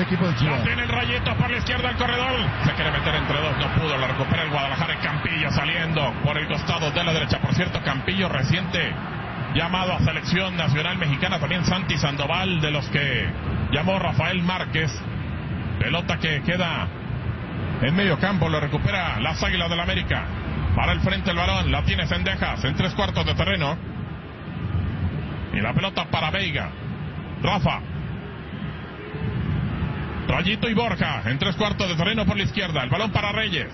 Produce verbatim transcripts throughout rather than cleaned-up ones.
equipo de Chivas. La tiene el Rayito por la izquierda del corredor. Se quiere meter entre dos, no pudo. La recupera el Guadalajara. Campillo saliendo por el costado de la derecha. Por cierto, Campillo reciente llamado a selección nacional mexicana. También Santi Sandoval, de los que llamó Rafael Márquez. Pelota que queda en medio campo. Lo recupera las Águilas del América. Para el frente el balón. La tiene Cendejas en tres cuartos de terreno. Y la pelota para Veiga. Rafa. Rayito y Borja en tres cuartos de terreno por la izquierda. El balón para Reyes.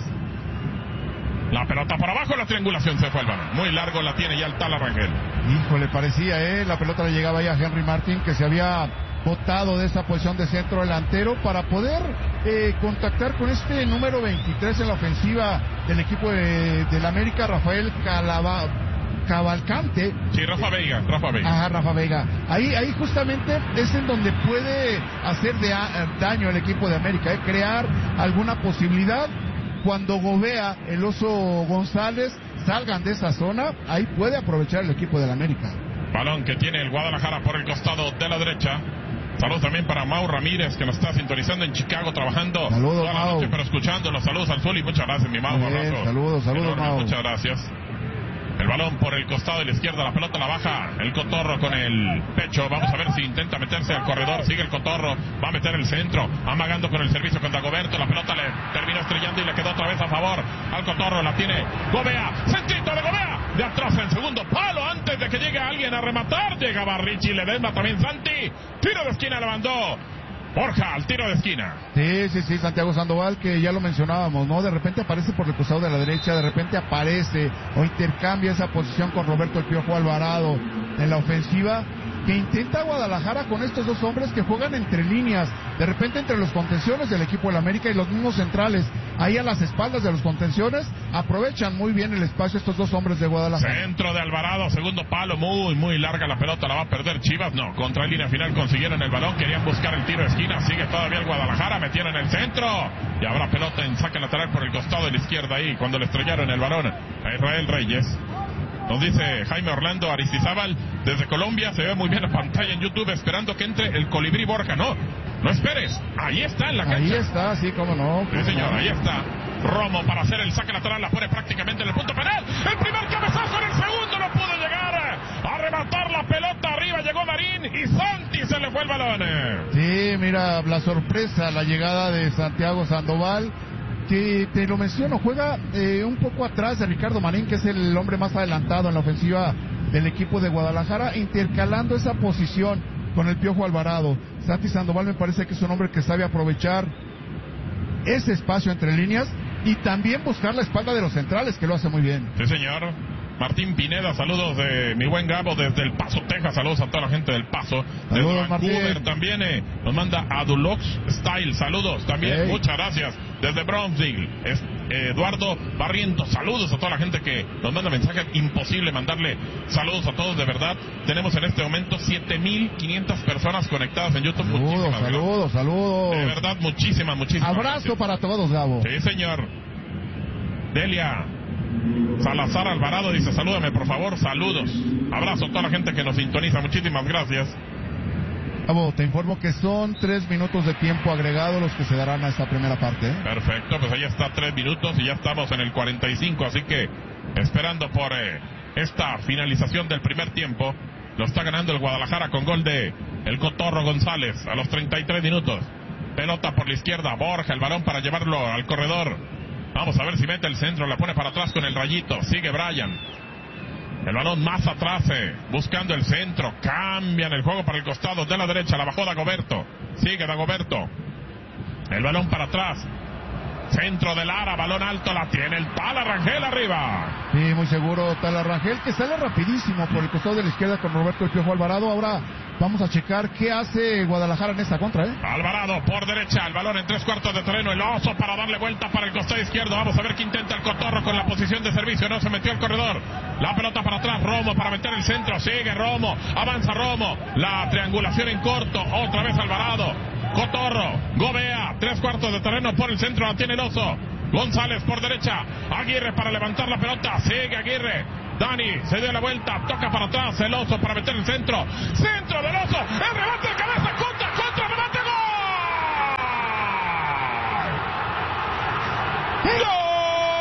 La pelota para abajo, la triangulación, se fue el balón. Muy largo la tiene ya el Tala Rangel. Híjole, parecía, ¿eh? La pelota le llegaba ya a Henry Martin, que se había botado de esa posición de centro delantero para poder eh, contactar con este número veintitrés en la ofensiva del equipo de, del América, Rafael Calava, Cavalcante. Sí, Rafa Veiga, Rafa Veiga. Ajá, Rafa Veiga. Ahí, ahí justamente es en donde puede hacer de, uh, daño al equipo de América, ¿eh? Crear alguna posibilidad. Cuando Gobea, el Oso González salgan de esa zona, ahí puede aprovechar el equipo del América. Balón que tiene el Guadalajara por el costado de la derecha. Saludos también para Mau Ramírez, que nos está sintonizando en Chicago, trabajando saludos, toda la Mau. noche, pero escuchando los saludos al Zuli. Muchas gracias, mi Mau. Bien, abrazo. saludos, saludos, Enorme, Mau. muchas gracias. El balón por el costado de la izquierda, la pelota la baja el Cotorro con el pecho. Vamos a ver si intenta meterse al corredor. Sigue el Cotorro, va a meter el centro, amagando con el servicio con Dagoberto. La pelota le terminó estrellando y le quedó otra vez a favor al Cotorro. La tiene Gobea, centrito de Gobea, de atrás en segundo palo, antes de que llegue alguien a rematar. Llegaba Richie Ledesma, también Santi. Tiro de esquina le mandó Borja al tiro de esquina. Sí, sí, sí, Santiago Sandoval, que ya lo mencionábamos, ¿no? De repente aparece por el costado de la derecha, de repente aparece o intercambia esa posición con Roberto El Piojo Alvarado en la ofensiva, que intenta Guadalajara con estos dos hombres que juegan entre líneas, de repente entre los contenciones del equipo del América y los mismos centrales, ahí a las espaldas de los contenciones, aprovechan muy bien el espacio estos dos hombres de Guadalajara. Centro de Alvarado, segundo palo, muy, muy larga la pelota, la va a perder Chivas, no, contra el línea final consiguieron el balón, querían buscar el tiro de esquina, sigue todavía el Guadalajara, metieron el centro, y habrá pelota en saque lateral por el costado de la izquierda ahí, cuando le estrellaron el balón a Israel Reyes. Nos dice Jaime Orlando Aristizábal desde Colombia, se ve muy bien la pantalla en YouTube, esperando que entre el Colibrí Borja. No, no esperes, ahí está en la cancha. Ahí está, sí, cómo no. Sí, señor, ahí está. Romo para hacer el saque lateral, la pone prácticamente en el punto penal. El primer cabezazo, en el segundo no pudo llegar a rematar la pelota arriba, llegó Marín y Santi se le fue el balón. Sí, mira, la sorpresa, la llegada de Santiago Sandoval, que te lo menciono, juega eh, un poco atrás de Ricardo Marín, que es el hombre más adelantado en la ofensiva del equipo de Guadalajara, intercalando esa posición con el Piojo Alvarado. Santi Sandoval me parece que es un hombre que sabe aprovechar ese espacio entre líneas y también buscar la espalda de los centrales, que lo hace muy bien. Sí, señor. Martín Pineda, saludos de mi buen Gabo desde El Paso, Texas. Saludos a toda la gente del Paso. Desde Saludos, Vancouver Martín. también eh, nos manda Adulox Style. Saludos también, Hey. muchas gracias. Desde Brownsville, es, eh, Eduardo Barrientos. Saludos a toda la gente que nos manda mensajes. Imposible mandarle saludos a todos, de verdad. Tenemos en este momento siete mil quinientas personas conectadas en YouTube. Saludos, muchísimas saludos, saludos. gracias. De verdad, muchísimas, muchísimas Abrazo gracias. para todos, Gabo. Sí, señor. Delia Salazar Alvarado dice, salúdame por favor, saludos. Abrazo a toda la gente que nos sintoniza, muchísimas gracias. Gabo, te informo que son tres minutos de tiempo agregado los que se darán a esta primera parte, ¿eh? Perfecto, pues ahí está, tres minutos y ya estamos en el cuarenta y cinco, así que esperando por eh, esta finalización del primer tiempo. Lo está ganando el Guadalajara con gol de el Cotorro González a los treinta y tres minutos. Pelota por la izquierda, Borja, el balón para llevarlo al corredor. Vamos a ver si mete el centro, la pone para atrás con el Rayito, sigue Brian. El balón más atrás, eh, buscando el centro, cambian el juego para el costado de la derecha, la bajó Dagoberto, sigue Dagoberto. El balón para atrás, centro de Lara, balón alto, la tiene el Tala Rangel arriba. Sí, muy seguro Tala Rangel, que sale rapidísimo por el costado de la izquierda con Roberto El Piojo Alvarado. Ahora vamos a checar qué hace Guadalajara en esta contra, ¿eh? Alvarado por derecha, el balón en tres cuartos de terreno, el Oso para darle vuelta para el costado izquierdo. Vamos a ver qué intenta el Cotorro con la posición de servicio, no se metió al corredor. La pelota para atrás, Romo para meter el centro, sigue Romo, avanza Romo, la triangulación en corto, otra vez Alvarado. Cotorro, Gobea, tres cuartos de terreno por el centro, la tiene el Oso. González por derecha, Aguirre para levantar la pelota, sigue Aguirre. Dani se dio la vuelta, toca para atrás, el Oso para meter el centro. Centro del Oso, el remate de cabeza, contra, contra, remate, ¡Gol!